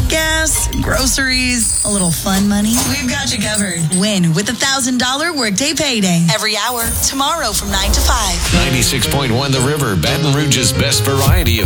gas, groceries, a little fun money. We've got you covered. Win with $1,000 Workday Payday. Every hour, tomorrow from 9 to 5. 96.1 The River, Baton Rouge's best variety of